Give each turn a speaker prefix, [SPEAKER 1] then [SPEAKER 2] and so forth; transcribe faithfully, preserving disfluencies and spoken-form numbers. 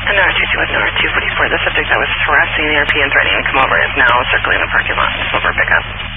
[SPEAKER 1] And North two two with North two forty-four. The subject that was harassing the R P and threatening to come over is now circling the parking lot. Over pickup.